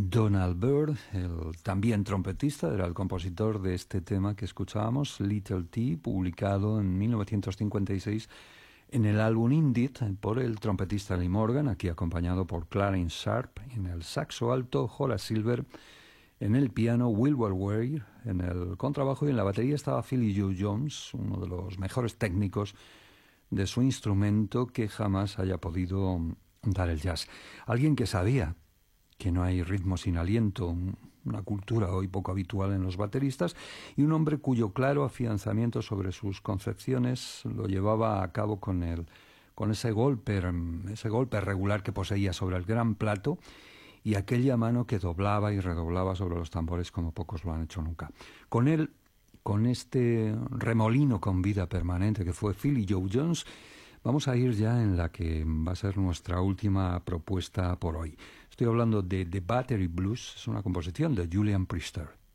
Donald Byrd, el también trompetista, era el compositor de este tema que escuchábamos, Little T, publicado en 1956 en el álbum Indeed por el trompetista Lee Morgan, aquí acompañado por Clarence Sharp, en el saxo alto Horace Silver, en el piano Wilbur Ware, en el contrabajo y en la batería estaba Philly Joe Jones, uno de los mejores técnicos de su instrumento que jamás haya podido dar el jazz. Alguien que sabía que no hay ritmo sin aliento, una cultura hoy poco habitual en los bateristas, y un hombre cuyo claro afianzamiento sobre sus concepciones lo llevaba a cabo con ese golpe regular que poseía sobre el gran plato y aquella mano que doblaba y redoblaba sobre los tambores como pocos lo han hecho nunca. Con él, con este remolino con vida permanente que fue Philly Joe Jones, vamos a ir ya en la que va a ser nuestra última propuesta por hoy. Estoy hablando de The Battery Blues, es una composición de Julian Priester.